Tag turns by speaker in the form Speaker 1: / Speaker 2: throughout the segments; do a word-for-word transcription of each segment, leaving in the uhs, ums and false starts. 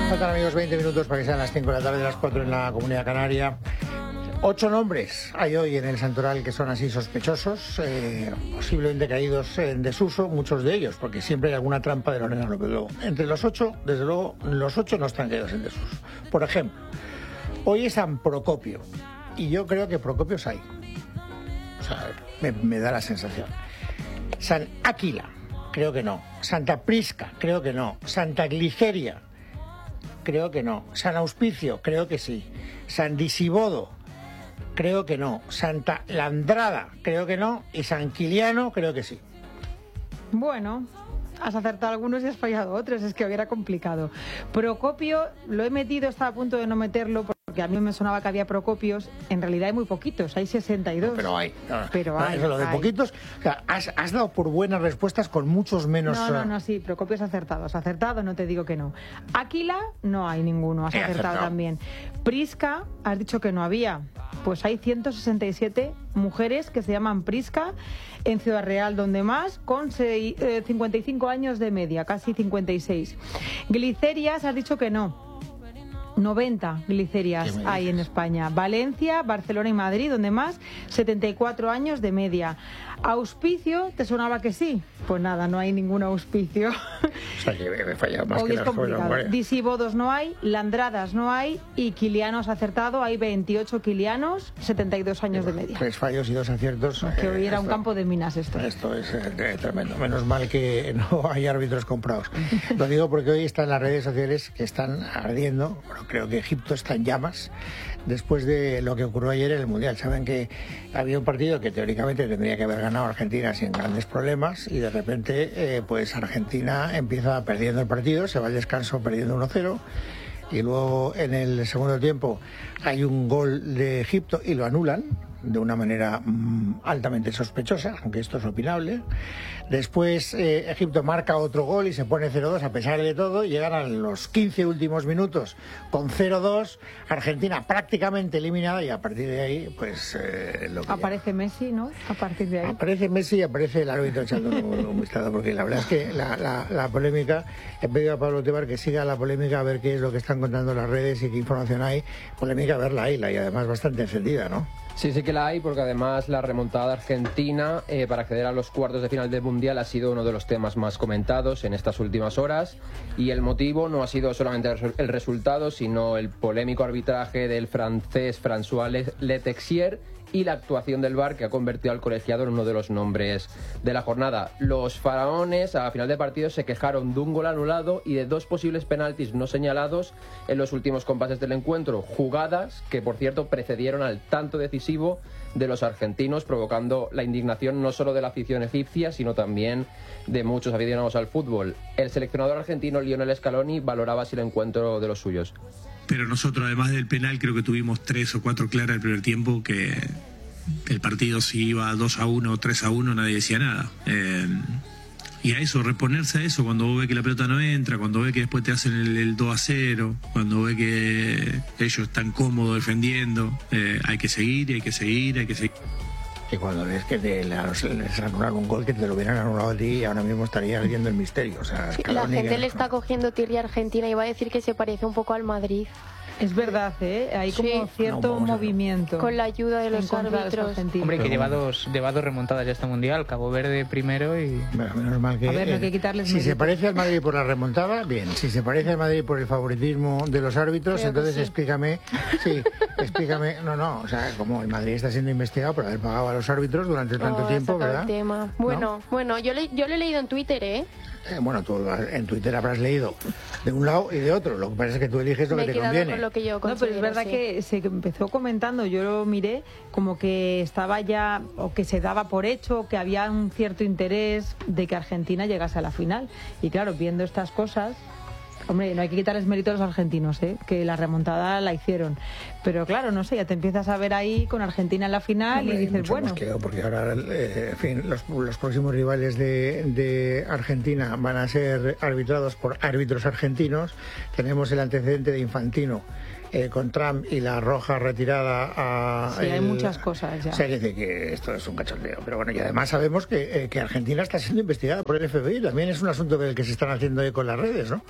Speaker 1: Faltan, amigos, veinte minutos para que sean las cinco de la tarde, las cuatro en la Comunidad Canaria. Ocho nombres hay hoy en el santoral que son así sospechosos, eh, posiblemente caídos en desuso, muchos de ellos, porque siempre hay alguna trampa de Lorena López Lobo. Entre los ocho, desde luego, los ocho no están caídos en desuso. Por ejemplo, hoy es San Procopio, y yo creo que Procopios hay. O sea, me, me da la sensación. San Áquila, creo que no. Santa Prisca, creo que no. Santa Gliceria, creo que no. San Auspicio, creo que sí. San Disibodo, creo que no. Santa Landrada, creo que no. Y San Quiliano, creo que sí.
Speaker 2: Bueno, has acertado algunos y has fallado otros, es que hubiera complicado. Procopio, lo he metido, estaba a punto de no meterlo porque a mí me sonaba que había Procopios. En realidad hay muy poquitos, hay sesenta y dos.
Speaker 1: No, pero hay. No,
Speaker 2: pero
Speaker 1: no,
Speaker 2: hay,
Speaker 1: eso, lo de
Speaker 2: hay.
Speaker 1: poquitos, o sea, has, has dado por buenas respuestas con muchos menos.
Speaker 2: No, no, no, sí, Procopios acertados. Acertado, no te digo que no. Áquila, no hay ninguno, has
Speaker 1: He
Speaker 2: acertado,
Speaker 1: acertado
Speaker 2: también. Prisca, has dicho que no había. Pues hay ciento sesenta y siete mujeres que se llaman Prisca en Ciudad Real, donde más, con seis, eh, cincuenta y cinco años de media, casi cincuenta y seis. Glicerias, has dicho que no. noventa glicerias hay en España. Valencia, Barcelona y Madrid, donde más, setenta y cuatro años de media. Auspicio, ¿te sonaba que sí? Pues nada, no hay ningún auspicio.
Speaker 1: O sea, que me he fallado más
Speaker 2: Hoy
Speaker 1: que
Speaker 2: es
Speaker 1: las
Speaker 2: complicado.
Speaker 1: jóvenes.
Speaker 2: Disibodos no hay, Landradas no hay y Quilianos acertado, hay veintiocho Quilianos, setenta y dos años de media.
Speaker 1: Tres fallos y dos aciertos.
Speaker 2: Que hoy
Speaker 1: eh,
Speaker 2: era un
Speaker 1: esto-
Speaker 2: campo de minas esto.
Speaker 1: Esto es eh, tremendo. Menos mal que no hay árbitros comprados. Lo digo porque hoy están las redes sociales que están ardiendo. Bueno, creo que Egipto está en llamas después de lo que ocurrió ayer en el Mundial. Saben que había un partido que teóricamente tendría que haber ganado Argentina sin grandes problemas y de repente eh, pues Argentina empieza perdiendo el partido, se va al descanso perdiendo uno cero. Y luego en el segundo tiempo hay un gol de Egipto y lo anulan de una manera mm, altamente sospechosa, aunque esto es opinable. Después eh, Egipto marca otro gol y se pone cero dos a pesar de todo. Llegan a los quince últimos minutos con cero dos, Argentina prácticamente eliminada y a partir de ahí pues eh, lo que
Speaker 2: Aparece Messi, ¿no? A partir de ahí.
Speaker 1: Aparece Messi y aparece el árbitro echando un, un vistazo, porque la verdad es que la, la, la polémica, he pedido a Pablo Tebar que siga la polémica a ver qué es lo que están contando las redes y qué información hay. Polémica, verla ahí, y además bastante encendida, ¿no?
Speaker 3: Sí, sí que la hay, porque además la remontada argentina eh, para acceder a los cuartos de final del Mundial ha sido uno de los temas más comentados en estas últimas horas, y el motivo no ha sido solamente el resultado, sino el polémico arbitraje del francés François Le- Letexier y la actuación del V A R, que ha convertido al colegiado en uno de los nombres de la jornada. Los faraones a final de partido se quejaron de un gol anulado y de dos posibles penaltis no señalados en los últimos compases del encuentro, jugadas que por cierto precedieron al tanto decisivo de los argentinos, provocando la indignación no solo de la afición egipcia, sino también de muchos aficionados al fútbol. El seleccionador argentino Lionel Scaloni valoraba así el encuentro de los suyos.
Speaker 4: Pero nosotros, además del penal, creo que tuvimos tres o cuatro claras el primer tiempo, que el partido si iba dos a uno o tres a uno nadie decía nada. Eh, y a eso, reponerse a eso, cuando vos ves que la pelota no entra, cuando ves que después te hacen el, el dos a cero, cuando ves que ellos están cómodos defendiendo, eh, hay que seguir y hay que seguir, hay que seguir.
Speaker 1: Y cuando ves que te les anulan un gol que te lo hubieran anulado a ti y ahora mismo estaría ardiendo el misterio. O sea,
Speaker 5: Sí, la
Speaker 1: Scaloni,
Speaker 5: gente
Speaker 1: que-
Speaker 5: le está cogiendo tirria a Argentina y va a decir que se parece un poco al Madrid.
Speaker 2: Es verdad, ¿eh? Hay como
Speaker 5: Sí.
Speaker 2: cierto
Speaker 1: No, vamos a ver.
Speaker 2: movimiento.
Speaker 5: Con la ayuda de
Speaker 2: en
Speaker 5: los
Speaker 2: contra de los
Speaker 5: árbitros.
Speaker 2: argentinos.
Speaker 6: Hombre, que
Speaker 1: Pero
Speaker 6: lleva
Speaker 1: bueno.
Speaker 6: dos, lleva dos remontadas ya este mundial, Cabo Verde primero y...
Speaker 1: Bueno, menos mal que...
Speaker 2: A ver, no hay
Speaker 1: eh,
Speaker 2: que quitarles
Speaker 1: si
Speaker 2: mérito.
Speaker 1: se parece al Madrid por la remontada, bien. Si se parece al Madrid por el favoritismo de los árbitros,
Speaker 5: Creo que
Speaker 1: entonces
Speaker 5: sí.
Speaker 1: explícame... Sí, explícame... No, no, o sea, como el Madrid está siendo investigado por haber pagado a los árbitros durante tanto
Speaker 5: Oh,
Speaker 1: tiempo,
Speaker 5: sacado
Speaker 1: ¿verdad?
Speaker 5: el tema. Bueno, bueno, yo, le, yo lo he leído en Twitter, ¿eh?
Speaker 1: Eh, bueno, tú en Twitter habrás leído de un lado y de otro. Lo que pasa es que tú eliges lo
Speaker 5: Me
Speaker 1: que
Speaker 5: he
Speaker 1: te
Speaker 5: quedado
Speaker 1: conviene.
Speaker 5: con lo que yo
Speaker 2: No,
Speaker 5: considero.
Speaker 2: pero es verdad
Speaker 5: sí.
Speaker 2: que se empezó comentando, yo lo miré, como que estaba ya, o que se daba por hecho, que había un cierto interés de que Argentina llegase a la final. Y claro, viendo estas cosas, hombre, no hay que quitarles mérito a los argentinos, ¿eh? Que la remontada la hicieron. Pero claro, no sé, ya te empiezas a ver ahí con Argentina en la final
Speaker 1: Hombre,
Speaker 2: y dices,
Speaker 1: mucho
Speaker 2: bueno,
Speaker 1: mosqueo, porque ahora, eh, en fin, los, los próximos rivales de, de Argentina van a ser arbitrados por árbitros argentinos. Tenemos el antecedente de Infantino eh, con Trump y la roja retirada a...
Speaker 2: sí, hay
Speaker 1: el-
Speaker 2: muchas cosas ya.
Speaker 1: O sea, que dice que esto es un cachondeo. Pero bueno, y además sabemos que, eh, que Argentina está siendo investigada por el F B I. También es un asunto del que se están haciendo eco en las redes, ¿no?
Speaker 3: Sí, sí,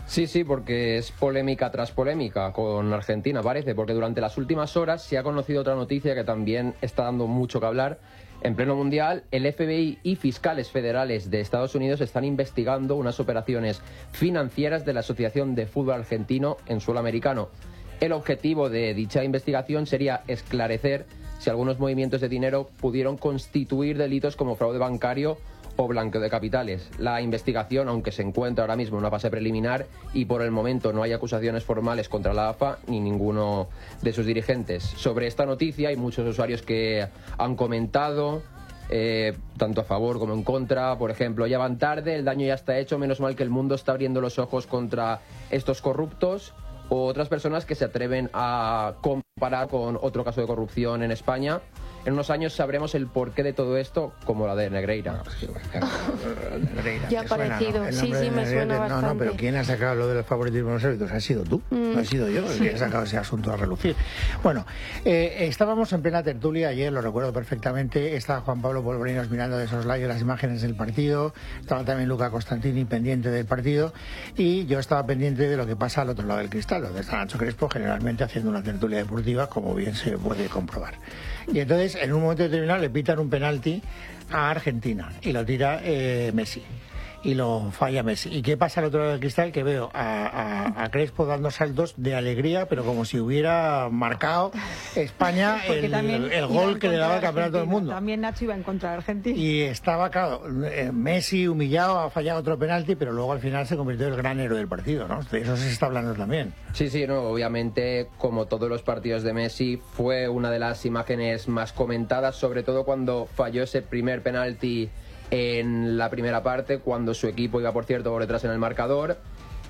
Speaker 3: porque es polémica tras polémica con Argentina, parece, porque durante las últimas horas se ha conocido otra noticia que también está dando mucho que hablar. En pleno mundial, el F B I y fiscales federales de Estados Unidos están investigando unas operaciones financieras de la Asociación de Fútbol Argentino en suelo americano. El objetivo de dicha investigación sería esclarecer si algunos movimientos de dinero pudieron constituir delitos como fraude bancario o blanqueo de capitales. La investigación, aunque se encuentra ahora mismo en una fase preliminar y por el momento no hay acusaciones formales contra la A F A ni ninguno de sus dirigentes. Sobre esta noticia hay muchos usuarios que han comentado, eh, tanto a favor como en contra. Por ejemplo, ya van tarde, el daño ya está hecho, menos mal que el mundo está abriendo los ojos contra estos corruptos. O otras personas que se atreven a comparar con otro caso de corrupción en España. En unos años sabremos el porqué de todo esto, como la de Negreira.
Speaker 1: Bueno, sí, bueno, claro, Negreira,
Speaker 5: ya ha parecido, ¿no? Sí, sí, me suena
Speaker 1: no,
Speaker 5: bastante.
Speaker 1: No, pero ¿quién ha sacado lo del favoritismo de los árbitros? Ha sido tú, mm. no he sido yo el que ha sacado ese asunto a relucir. Bueno, eh, estábamos en plena tertulia ayer, lo recuerdo perfectamente, estaba Juan Pablo Polvorinos mirando de soslayo las imágenes del partido, estaba también Luca Costantini pendiente del partido, y yo estaba pendiente de lo que pasa al otro lado del cristal, donde está Nacho Crespo, generalmente haciendo una tertulia deportiva, como bien se puede comprobar. Y entonces, en un momento determinado, le pitan un penalti a Argentina y lo tira eh, Messi. Y lo falla Messi. ¿Y qué pasa al otro lado del cristal? Que veo a, a, a Crespo dando saltos de alegría, pero como si hubiera marcado España el, el gol que le daba el campeonato del mundo.
Speaker 2: También Nacho iba en contra de Argentina.
Speaker 1: Y estaba, claro, Messi humillado, ha fallado otro penalti, pero luego al final se convirtió en el gran héroe del partido, ¿no? De eso se está hablando también.
Speaker 3: Sí, sí, no, obviamente, como todos los partidos de Messi, fue una de las imágenes más comentadas, sobre todo cuando falló ese primer penalti en la primera parte, cuando su equipo iba, por cierto, por detrás en el marcador.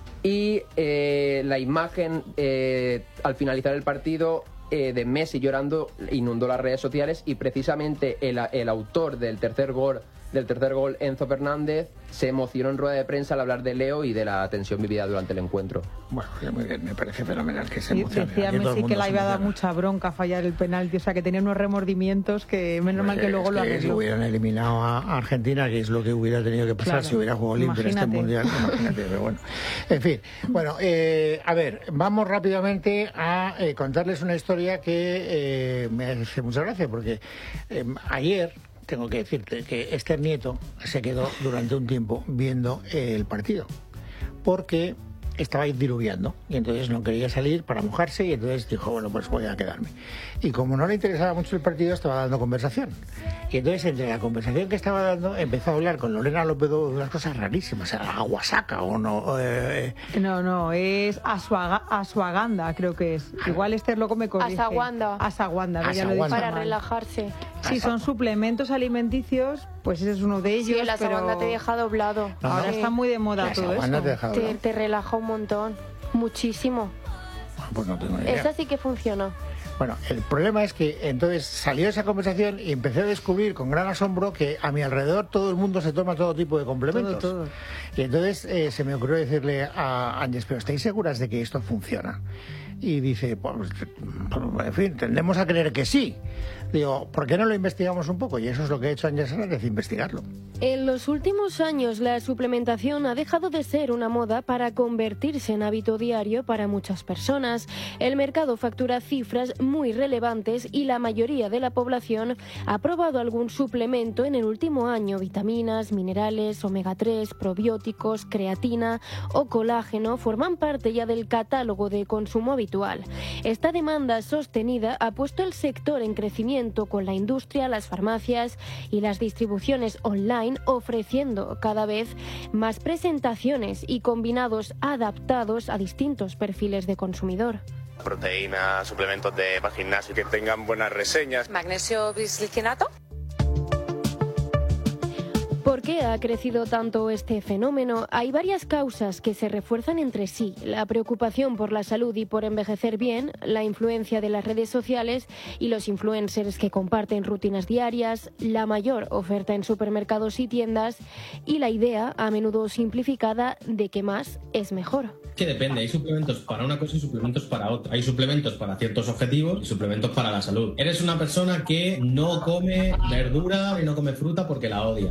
Speaker 3: Y eh, la imagen eh, al finalizar el partido eh, de Messi llorando inundó las redes sociales, y precisamente el, el autor del tercer gol del tercer gol, Enzo Fernández, se emocionó en rueda de prensa al hablar de Leo y de la tensión vivida durante el encuentro.
Speaker 1: Bueno, muy bien, me parece fenomenal que se emocione.
Speaker 2: Decía Messi que le iba a dar mucha bronca fallar el penalti, o sea que tenía unos remordimientos que menos pues mal que luego lo arregló.
Speaker 1: Si hubieran eliminado a Argentina, que es lo que hubiera tenido que pasar, claro, si hubiera jugado limpio en este mundial, imagínate, pero bueno. En fin, bueno, eh, a ver, vamos rápidamente a eh, contarles una historia que eh, me hace mucha gracia, porque eh, ayer tengo que decirte que Esther Nieto se quedó durante un tiempo viendo el partido, porque estaba diluviando y entonces no quería salir para mojarse, y entonces dijo, bueno, pues voy a quedarme. Y como no le interesaba mucho el partido, estaba dando conversación. Y entonces, entre la conversación que estaba dando, empezó a hablar con Lorena López de unas cosas rarísimas, aguasaca o no. Eh...
Speaker 2: No, no, es asuaga, asuaganda, creo que es. Igual Esther loco me corrige.
Speaker 5: Asaguanda.
Speaker 2: Asaguanda,
Speaker 5: Asaguanda.
Speaker 2: ya lo dice
Speaker 5: Para
Speaker 2: mal.
Speaker 5: relajarse.
Speaker 2: Sí, son suplementos alimenticios, pues ese es uno de ellos.
Speaker 5: Sí, el asaguanda
Speaker 2: pero...
Speaker 5: te deja doblado.
Speaker 2: No, Ahora no. está muy de moda todo eso.
Speaker 1: Te, deja
Speaker 5: te, te relaja un montón, muchísimo.
Speaker 1: Pues no tengo idea.
Speaker 5: Esa sí que funciona.
Speaker 1: Bueno, el problema es que entonces salió esa conversación y empecé a descubrir con gran asombro que a mi alrededor todo el mundo se toma todo tipo de complementos.
Speaker 2: Todo, todo.
Speaker 1: Y entonces eh, se me ocurrió decirle a Ángeles, pero ¿estáis seguras de que esto funciona? Y dice, pues, en fin, tendemos a creer que sí. Digo, ¿por qué no lo investigamos un poco? Y eso es lo que ha hecho Ángeles Sánchez, investigarlo.
Speaker 7: En los últimos años, la suplementación ha dejado de ser una moda para convertirse en hábito diario para muchas personas. El mercado factura cifras muy relevantes y la mayoría de la población ha probado algún suplemento en el último año. Vitaminas, minerales, omega tres, probióticos, creatina o colágeno forman parte ya del catálogo de consumo habitual. Esta demanda sostenida ha puesto el sector en crecimiento, con la industria, las farmacias y las distribuciones online ofreciendo cada vez más presentaciones y combinados adaptados a distintos perfiles de consumidor.
Speaker 8: Proteínas, suplementos de para gimnasio que tengan buenas reseñas.
Speaker 9: Magnesio bisglicinato.
Speaker 7: ¿Por qué ha crecido tanto este fenómeno? Hay varias causas que se refuerzan entre sí. La preocupación por la salud y por envejecer bien, la influencia de las redes sociales y los influencers que comparten rutinas diarias, la mayor oferta en supermercados y tiendas y la idea, a menudo simplificada, de que más es mejor.
Speaker 10: Que depende, hay suplementos para una cosa y suplementos para otra. Hay suplementos para ciertos objetivos y suplementos para la salud. Eres una persona que no come verdura y no come fruta porque la odia, o no da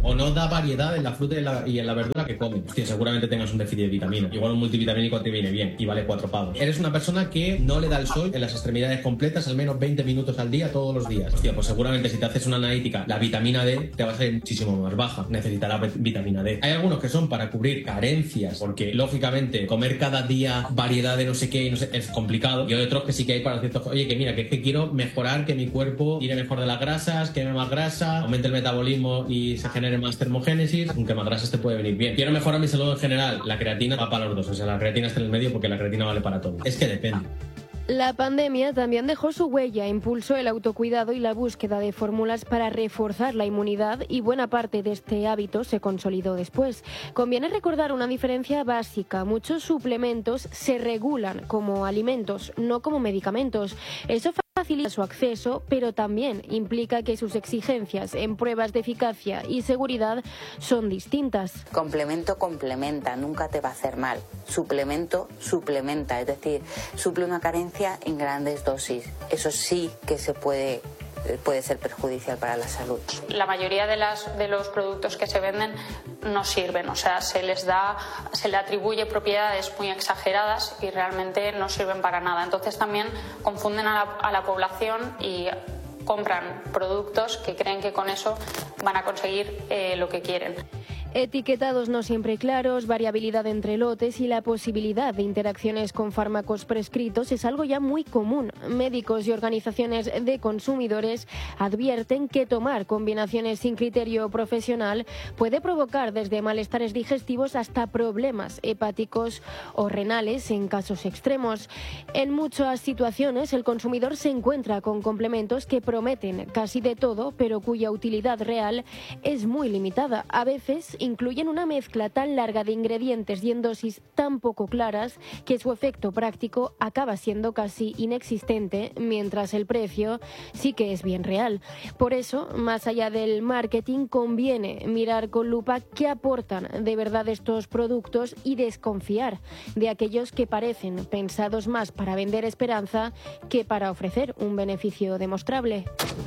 Speaker 10: la variedad en la fruta y en la, y en la verdura que comes. Hostia, seguramente tengas un déficit de vitamina. Igual un multivitamínico te viene bien y vale cuatro pavos. Eres una persona que no le da el sol en las extremidades completas al menos veinte minutos al día todos los días. Hostia, pues seguramente si te haces una analítica, la vitamina D te va a salir muchísimo más baja. Necesitarás vitamina D. Hay algunos que son para cubrir carencias, porque lógicamente comer cada día variedad de no sé qué y no sé, es complicado. Y hay otros que sí que hay para ciertos... Oye, que mira, que es que quiero mejorar, que mi cuerpo tire mejor de las grasas, queme más grasa, aumente el metabolismo y se genere más termogénesis, aunque más grasas te puede venir bien. Quiero mejorar mi salud en general. La creatina va para los dos, o sea, la creatina está en el medio porque la creatina vale para todo. Es que depende.
Speaker 7: La pandemia también dejó su huella, impulsó el autocuidado y la búsqueda de fórmulas para reforzar la inmunidad, y buena parte de este hábito se consolidó después. Conviene recordar una diferencia básica: muchos suplementos se regulan como alimentos, no como medicamentos. Eso facilita su acceso, pero también implica que sus exigencias en pruebas de eficacia y seguridad son distintas.
Speaker 9: Complemento complementa, nunca te va a hacer mal. Suplemento suplementa, es decir, suple una carencia en grandes dosis. Eso sí que se puede puede ser perjudicial para la salud.
Speaker 11: La mayoría de, las, de los productos que se venden no sirven, o sea, se les da, se le atribuye propiedades muy exageradas y realmente no sirven para nada. Entonces también confunden a la, a la población y compran productos que creen que con eso van a conseguir eh, lo que quieren.
Speaker 7: Etiquetados no siempre claros, variabilidad entre lotes y la posibilidad de interacciones con fármacos prescritos es algo ya muy común. Médicos y organizaciones de consumidores advierten que tomar combinaciones sin criterio profesional puede provocar desde malestares digestivos hasta problemas hepáticos o renales en casos extremos. En muchas situaciones el consumidor se encuentra con complementos que prometen casi de todo, pero cuya utilidad real es muy limitada. A veces incluyen una mezcla tan larga de ingredientes y en dosis tan poco claras que su efecto práctico acaba siendo casi inexistente, mientras el precio sí que es bien real. Por eso, más allá del marketing, conviene mirar con lupa qué aportan de verdad estos productos y desconfiar de aquellos que parecen pensados más para vender esperanza que para ofrecer un beneficio demostrable.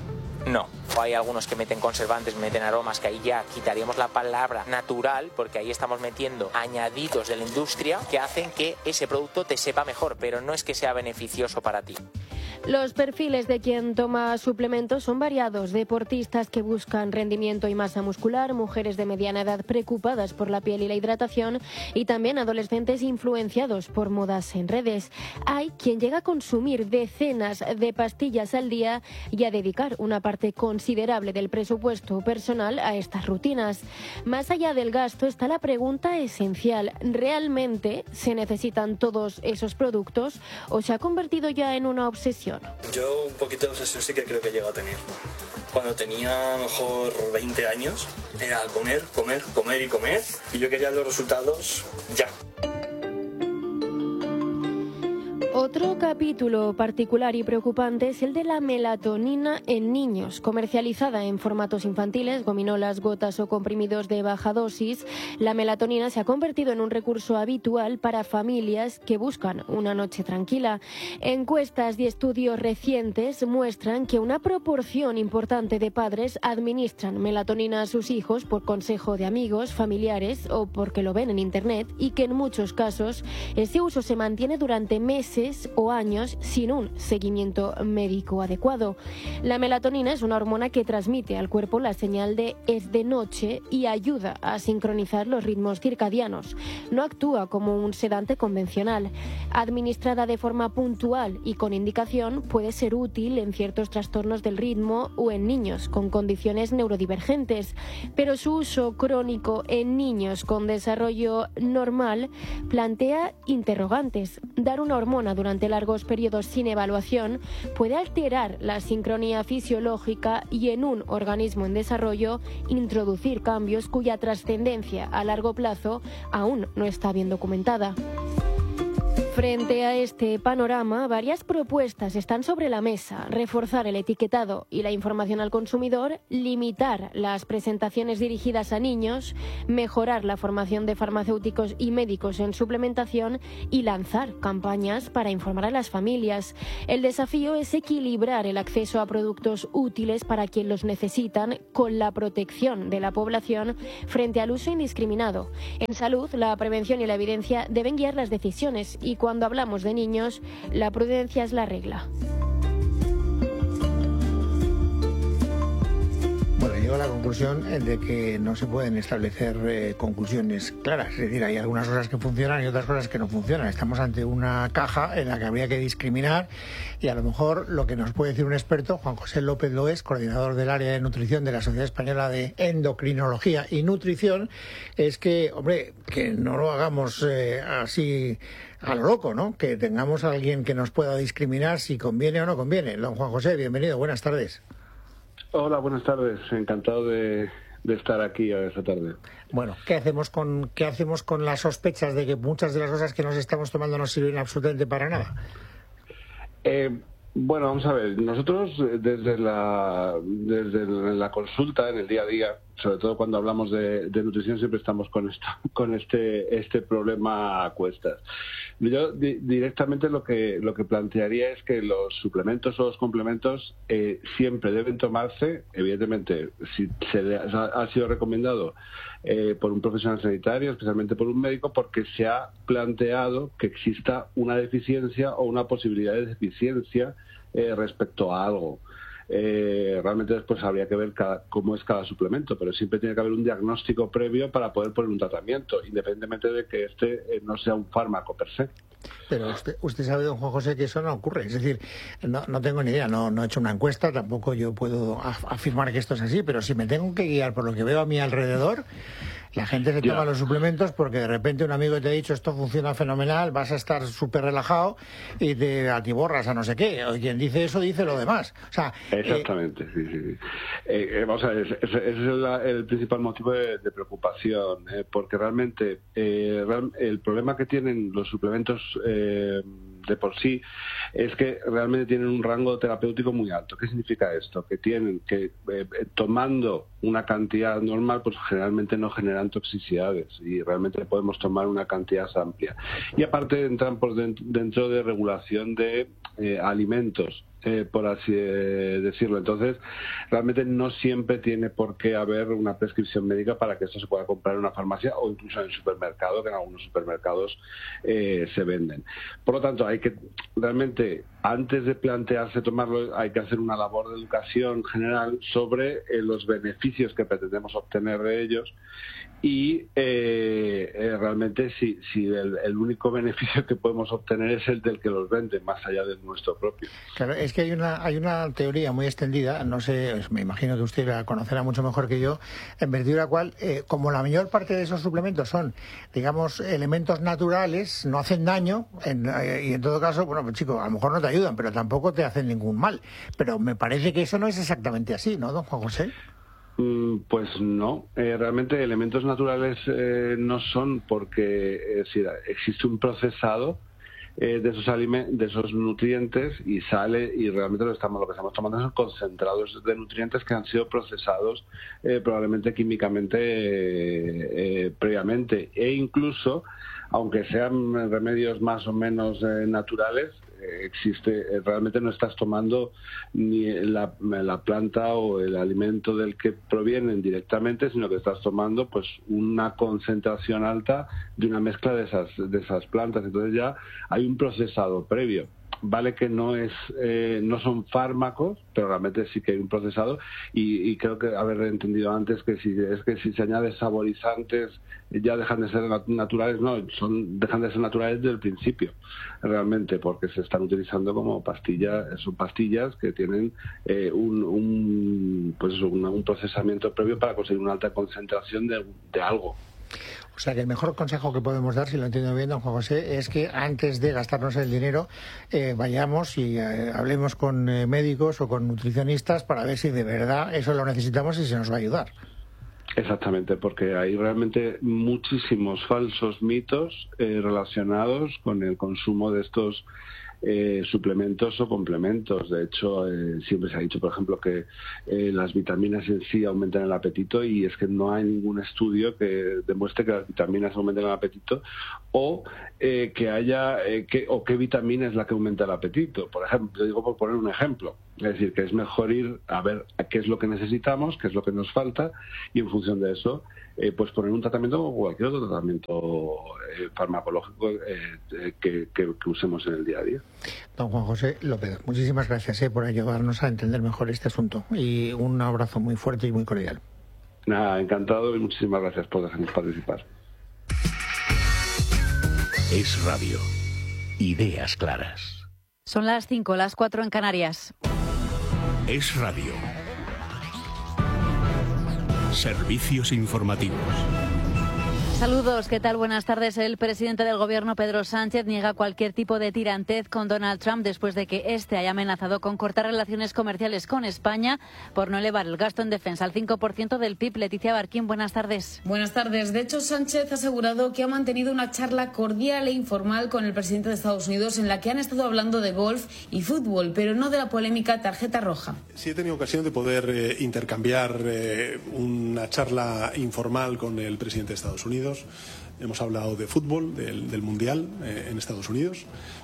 Speaker 12: No, hay algunos que meten conservantes, meten aromas, que ahí ya quitaríamos la palabra natural, porque ahí estamos metiendo añadidos de la industria que hacen que ese producto te sepa mejor, pero no es que sea beneficioso para ti.
Speaker 7: Los perfiles de quien toma suplementos son variados: deportistas que buscan rendimiento y masa muscular, mujeres de mediana edad preocupadas por la piel y la hidratación, y también adolescentes influenciados por modas en redes. Hay quien llega a consumir decenas de pastillas al día y a dedicar una parte considerable del presupuesto personal a estas rutinas. Más allá del gasto está la pregunta esencial: ¿realmente se necesitan todos esos productos o se ha convertido ya en una obsesión?
Speaker 13: Yo un poquito de obsesión sí que creo que llego a tener. Cuando tenía a lo mejor veinte años, era comer, comer, comer y comer, y yo quería los resultados ya.
Speaker 7: Otro capítulo particular y preocupante es el de la melatonina en niños. Comercializada en formatos infantiles, gominolas, gotas o comprimidos de baja dosis, la melatonina se ha convertido en un recurso habitual para familias que buscan una noche tranquila. Encuestas y estudios recientes muestran que una proporción importante de padres administran melatonina a sus hijos por consejo de amigos, familiares o porque lo ven en internet, y que en muchos casos ese uso se mantiene durante meses o años sin un seguimiento médico adecuado. La melatonina es una hormona que transmite al cuerpo la señal de es de noche y ayuda a sincronizar los ritmos circadianos. No actúa como un sedante convencional. Administrada de forma puntual y con indicación, puede ser útil en ciertos trastornos del ritmo o en niños con condiciones neurodivergentes, pero su uso crónico en niños con desarrollo normal plantea interrogantes. Dar una hormona durante largos periodos sin evaluación puede alterar la sincronía fisiológica y, en un organismo en desarrollo, introducir cambios cuya trascendencia a largo plazo aún no está bien documentada. Frente a este panorama, varias propuestas están sobre la mesa. Reforzar el etiquetado y la información al consumidor, limitar las presentaciones dirigidas a niños, mejorar la formación de farmacéuticos y médicos en suplementación y lanzar campañas para informar a las familias. El desafío es equilibrar el acceso a productos útiles para quienes los necesitan con la protección de la población frente al uso indiscriminado. En salud, la prevención y la evidencia deben guiar las decisiones y cuando hablamos de niños, la prudencia es la regla.
Speaker 1: Bueno, llego a la conclusión de que no se pueden establecer eh, conclusiones claras. Es decir, hay algunas cosas que funcionan y otras cosas que no funcionan. Estamos ante una caja en la que habría que discriminar y a lo mejor lo que nos puede decir un experto, Juan José López Loés, coordinador del área de nutrición de la Sociedad Española de Endocrinología y Nutrición, es que, hombre, que no lo hagamos eh, así a lo loco, ¿no? Que tengamos a alguien que nos pueda discriminar si conviene o no conviene. Don Juan José, bienvenido, buenas tardes.
Speaker 14: Hola, buenas tardes. Encantado de, de estar aquí esta tarde.
Speaker 1: Bueno, ¿qué hacemos con qué hacemos con las sospechas de que muchas de las cosas que nos estamos tomando no sirven absolutamente para nada?
Speaker 14: Eh, bueno, vamos a ver. Nosotros desde la desde la consulta en el día a día, sobre todo cuando hablamos de, de nutrición, siempre estamos con esto, con este este problema a cuestas. Yo di, directamente lo que lo que plantearía es que los suplementos o los complementos eh, siempre deben tomarse, evidentemente, si se le ha, ha sido recomendado eh, por un profesional sanitario, especialmente por un médico, porque se ha planteado que exista una deficiencia o una posibilidad de deficiencia eh, respecto a algo. Eh, realmente después habría que ver cada, cómo es cada suplemento, pero siempre tiene que haber un diagnóstico previo para poder poner un tratamiento, independientemente de que este eh, no sea un fármaco per se.
Speaker 1: Pero usted, usted sabe, don Juan José, que eso no ocurre. Es decir, no, no tengo ni idea, no, no he hecho una encuesta, tampoco yo puedo af- afirmar que esto es así, pero si me tengo que guiar por lo que veo a mi alrededor, la gente se toma los suplementos porque de repente un amigo te ha dicho esto funciona fenomenal, vas a estar súper relajado y te atiborras a no sé qué. O quien dice eso dice lo demás. O sea,
Speaker 14: Exactamente, eh... sí, sí. sí. Eh, eh, vamos a ver, ese, ese es el, el principal motivo de, de preocupación, eh, porque realmente eh, real, el problema que tienen los suplementos eh, de por sí es que realmente tienen un rango terapéutico muy alto. ¿Qué significa esto? Que tienen que, eh, tomando una cantidad normal, pues generalmente no generan toxicidades y realmente podemos tomar una cantidad amplia. Y aparte entran por dentro, dentro de regulación de eh, alimentos, eh, por así eh, decirlo. Entonces, realmente no siempre tiene por qué haber una prescripción médica para que esto se pueda comprar en una farmacia o incluso en el supermercado, que en algunos supermercados eh, se venden. Por lo tanto, hay que realmente, antes de plantearse tomarlo, hay que hacer una labor de educación general sobre eh, los beneficios que pretendemos obtener de ellos y eh, eh, realmente si, si el, el único beneficio que podemos obtener es el del que los vende, más allá del nuestro propio.
Speaker 1: Claro, es que hay una hay una teoría muy extendida, no sé, me imagino que usted la conocerá mucho mejor que yo, en virtud de la cual, eh, como la mayor parte de esos suplementos son, digamos, elementos naturales, no hacen daño, en, eh, y en todo caso, bueno, pues chicos, a lo mejor no te ayudan, pero tampoco te hacen ningún mal. Pero me parece que eso no es exactamente así, ¿no, don Juan José?
Speaker 14: Pues no, eh, realmente elementos naturales eh, no son porque eh, si existe un procesado eh, de esos alimentos, de esos nutrientes y sale y realmente lo estamos lo que estamos tomando son concentrados de nutrientes que han sido procesados eh, probablemente químicamente eh, eh, previamente e incluso aunque sean remedios más o menos eh, naturales, eh, existe, eh, realmente no estás tomando ni la, la planta o el alimento del que provienen directamente, sino que estás tomando pues una concentración alta de una mezcla de esas, de esas plantas. Entonces ya hay un procesado previo. Vale que no es eh, no son fármacos, pero realmente sí que hay un procesado y, y creo que haber entendido antes que si es que si se añade saborizantes ya dejan de ser naturales, no, son dejan de ser naturales desde el principio, realmente, porque se están utilizando como pastillas, son pastillas que tienen eh, un, un pues eso, un, un procesamiento previo para conseguir una alta concentración de, de algo.
Speaker 1: O sea que el mejor consejo que podemos dar, si lo entiendo bien, don Juan José, es que antes de gastarnos el dinero eh, vayamos y eh, hablemos con eh, médicos o con nutricionistas para ver si de verdad eso lo necesitamos y se nos va a ayudar.
Speaker 14: Exactamente, porque hay realmente muchísimos falsos mitos eh, relacionados con el consumo de estos eh, suplementos o complementos. De hecho, eh, siempre se ha dicho, por ejemplo, que eh, las vitaminas en sí aumentan el apetito, y es que no hay ningún estudio que demuestre que las vitaminas aumenten el apetito, o eh, que haya eh, que, o qué vitamina es la que aumenta el apetito. Por ejemplo, digo por poner un ejemplo, es decir, que es mejor ir a ver a qué es lo que necesitamos, qué es lo que nos falta, y en función de eso eh, pues poner un tratamiento o cualquier otro tratamiento eh, farmacológico eh, eh, que, que, que usemos en el día a día.
Speaker 1: Don Juan José López, muchísimas gracias eh, por ayudarnos a entender mejor este asunto, y un abrazo muy fuerte y muy cordial.
Speaker 14: Nada, encantado, y muchísimas gracias por dejarnos participar.
Speaker 15: Es Radio. Ideas claras.
Speaker 16: Son las cinco, las cuatro en Canarias.
Speaker 15: Es Radio. Servicios informativos.
Speaker 16: Saludos, ¿qué tal? Buenas tardes. El presidente del Gobierno, Pedro Sánchez, niega cualquier tipo de tirantez con Donald Trump después de que éste haya amenazado con cortar relaciones comerciales con España por no elevar el gasto en defensa al cinco por ciento del P I B. Leticia Barquín, buenas tardes.
Speaker 17: Buenas tardes. De hecho, Sánchez ha asegurado que ha mantenido una charla cordial e informal con el presidente de Estados Unidos en la que han estado hablando de golf y fútbol, pero no de la polémica tarjeta roja.
Speaker 18: Sí, he tenido ocasión de poder eh, intercambiar eh, una charla informal con el presidente de Estados Unidos. Hemos hablado de fútbol, del, del Mundial eh, en Estados Unidos.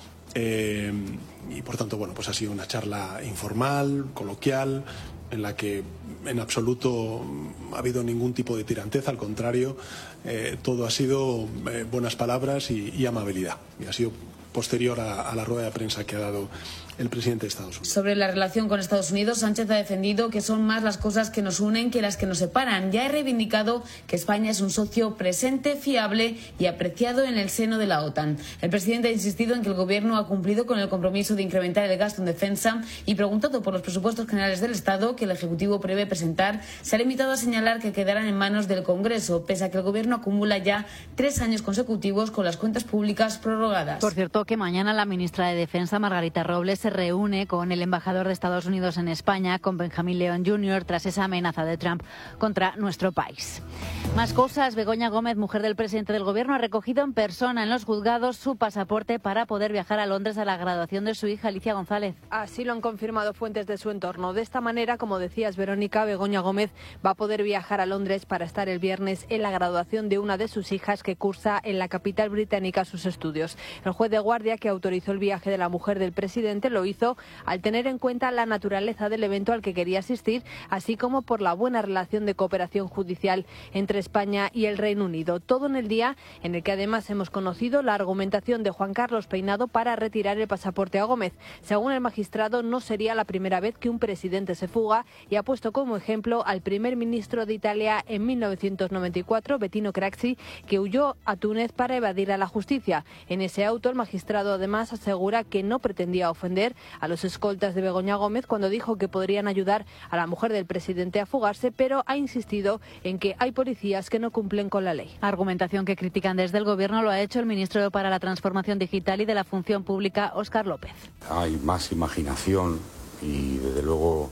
Speaker 18: Eh, y por tanto, bueno, pues ha sido una charla informal, coloquial, en la que en absoluto ha habido ningún tipo de tirantez, al contrario, eh, todo ha sido eh, buenas palabras y, y amabilidad. Y ha sido posterior a, a la rueda de prensa que ha dado el presidente de Estados Unidos.
Speaker 17: Sobre la relación con Estados Unidos, Sánchez ha defendido que son más las cosas que nos unen que las que nos separan. Ya ha reivindicado que España es un socio presente, fiable y apreciado en el seno de la OTAN. El presidente ha insistido en que el Gobierno ha cumplido con el compromiso de incrementar el gasto en defensa, y preguntado por los presupuestos generales del Estado que el Ejecutivo prevé presentar, se ha limitado a señalar que quedarán en manos del Congreso, pese a que el Gobierno acumula ya tres años consecutivos con las cuentas públicas prorrogadas.
Speaker 16: Por cierto, que mañana la ministra de Defensa, Margarita Robles, se reúne con el embajador de Estados Unidos en España, con Benjamín León junior, tras esa amenaza de Trump contra nuestro país. Más cosas. Begoña Gómez, mujer del presidente del Gobierno, ha recogido en persona en los juzgados su pasaporte para poder viajar a Londres a la graduación de su hija, Alicia González.
Speaker 19: Así lo han confirmado fuentes de su entorno. De esta manera, como decías, Verónica, Begoña Gómez va a poder viajar a Londres para estar el viernes en la graduación de una de sus hijas que cursa en la capital británica sus estudios. El juez de guardia que autorizó el viaje de la mujer del presidente lo hizo al tener en cuenta la naturaleza del evento al que quería asistir, así como por la buena relación de cooperación judicial entre España y el Reino Unido. Todo en el día en el que además hemos conocido la argumentación de Juan Carlos Peinado para retirar el pasaporte a Gómez. Según el magistrado, no sería la primera vez que un presidente se fuga, y ha puesto como ejemplo al primer ministro de Italia en mil novecientos noventa y cuatro, Bettino Craxi, que huyó a Túnez para evadir a la justicia. En ese auto, el magistrado además asegura que no pretendía ofender a los escoltas de Begoña Gómez cuando dijo que podrían ayudar a la mujer del presidente a fugarse, pero ha insistido en que hay policías que no cumplen con la ley.
Speaker 16: Argumentación que critican desde el Gobierno. Lo ha hecho el ministro para la Transformación Digital y de la Función Pública, Óscar López.
Speaker 20: Hay más imaginación y, desde luego,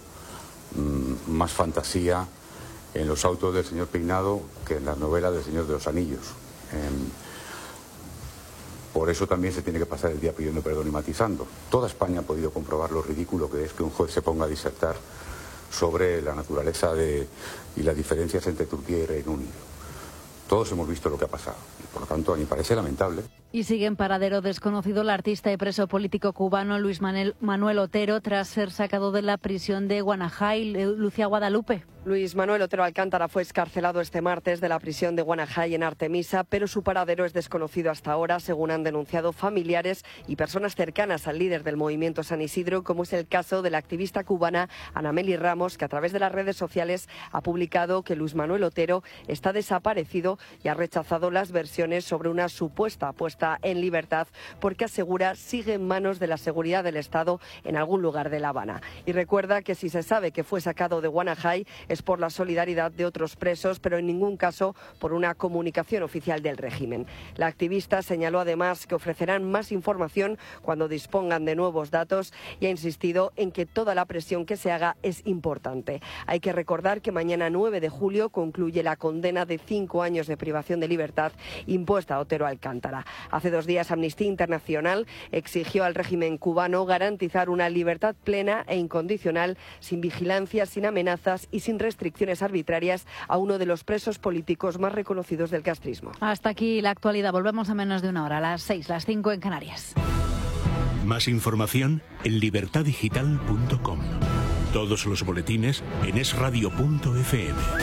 Speaker 20: más fantasía en los autos del señor Peinado que en las novelas del Señor de los Anillos. Por eso también se tiene que pasar el día pidiendo perdón y matizando. Toda España ha podido comprobar lo ridículo que es que un juez se ponga a disertar sobre la naturaleza de, y las diferencias entre Turquía y Reino Unido. Todos hemos visto lo que ha pasado. Y por lo tanto, a mí me parece lamentable.
Speaker 16: Y sigue en paradero desconocido el artista y preso político cubano Luis Manuel Otero, tras ser sacado de la prisión de Guanajay. Lucía Guadalupe.
Speaker 21: Luis Manuel Otero Alcántara fue excarcelado este martes de la prisión de Guanajay en Artemisa, pero su paradero es desconocido hasta ahora, según han denunciado familiares y personas cercanas al líder del movimiento San Isidro, como es el caso de la activista cubana Anameli Ramos, que a través de las redes sociales ha publicado que Luis Manuel Otero está desaparecido y ha rechazado las versiones sobre una supuesta puesta en libertad, porque asegura sigue en manos de la seguridad del Estado en algún lugar de La Habana. Y recuerda que si se sabe que fue sacado de Guanajay, es por la solidaridad de otros presos, pero en ningún caso por una comunicación oficial del régimen. La activista señaló además que ofrecerán más información cuando dispongan de nuevos datos y ha insistido en que toda la presión que se haga es importante. Hay que recordar que mañana nueve de julio concluye la condena de cinco años de privación de libertad impuesta a Otero Alcántara. Hace dos días Amnistía Internacional exigió al régimen cubano garantizar una libertad plena e incondicional, sin vigilancia, sin amenazas y sin restricciones arbitrarias a uno de los presos políticos más reconocidos del castrismo.
Speaker 16: Hasta aquí la actualidad. Volvemos a menos de una hora, a las seis, las cinco en Canarias.
Speaker 15: Más información en libertad digital punto com. Todos los boletines en es radio punto efe eme.